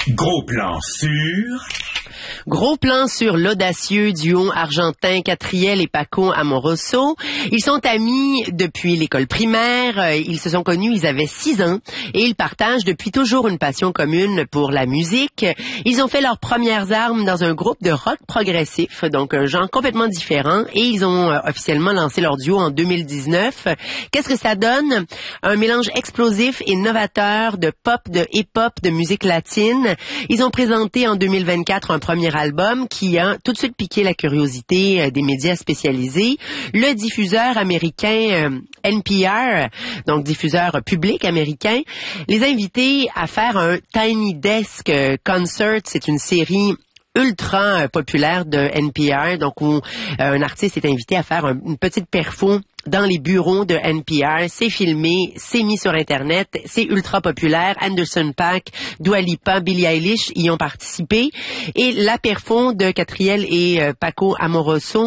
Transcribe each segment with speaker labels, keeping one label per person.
Speaker 1: Gros plan sur...
Speaker 2: Gros plan sur l'audacieux duo argentin Catriel et Paco Amoroso. Ils sont amis depuis l'école primaire. Ils se sont connus, ils avaient 6 ans et ils partagent depuis toujours une passion commune pour la musique. Ils ont fait leurs premières armes dans un groupe de rock progressif, donc un genre complètement différent, et ils ont officiellement lancé leur duo en 2019. Qu'est-ce que ça donne? Un mélange explosif et novateur de pop, de hip-hop, de musique latine. Ils ont présenté en 2024 un premier album qui a tout de suite piqué la curiosité des médias spécialisés. Le diffuseur américain NPR, donc diffuseur public américain, les a invités à faire un Tiny Desk Concert. C'est une série ultra populaire de NPR, donc où un artiste est invité à faire une petite perfo dans les bureaux de NPR. C'est filmé, c'est mis sur Internet, c'est ultra populaire. Anderson .Paak, Dua Lipa, Billie Eilish y ont participé. Et la perfo de Catriel et Paco Amoroso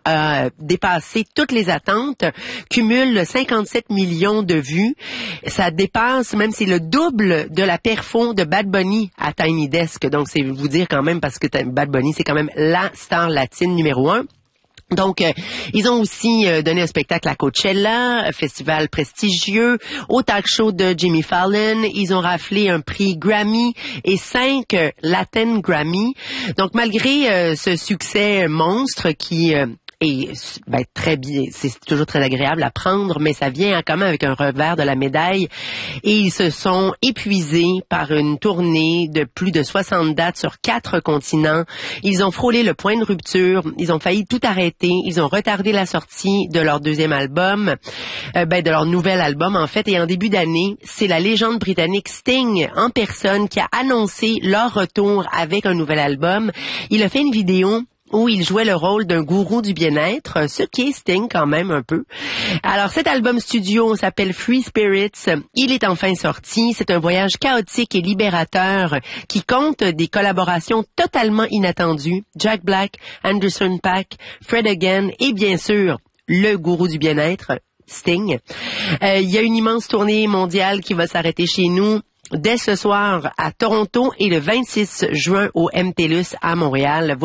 Speaker 2: a dépassé toutes les attentes, cumule 57 millions de vues. Ça dépasse, même c'est le double de la perfo de Bad Bunny à Tiny Desk. Donc c'est vous dire quand même, parce que Bad Bunny c'est quand même la star latine numéro 1. Donc, ils ont aussi donné un spectacle à Coachella, un festival prestigieux, au talk show de Jimmy Fallon. Ils ont raflé un prix Grammy et 5 Latin Grammy. Donc, malgré ce succès monstre qui est très bien, c'est toujours très agréable à prendre, mais ça vient quand même avec un revers de la médaille. Et ils se sont épuisés par une tournée de plus de 60 dates sur 4 continents. Ils ont frôlé le point de rupture. Ils ont failli tout arrêter. Ils ont retardé la sortie de leur deuxième album, de leur nouvel album en fait. Et en début d'année, c'est la légende britannique Sting en personne qui a annoncé leur retour avec un nouvel album. Il a fait une vidéo où il jouait le rôle d'un gourou du bien-être, ce qui est Sting quand même un peu. Alors cet album studio s'appelle Free Spirits. Il est enfin sorti. C'est un voyage chaotique et libérateur qui compte des collaborations totalement inattendues. Jack Black, Anderson .Paak, Fred Again et bien sûr le gourou du bien-être, Sting. Il y a une immense tournée mondiale qui va s'arrêter chez nous dès ce soir à Toronto et le 26 juin au MTLUS à Montréal.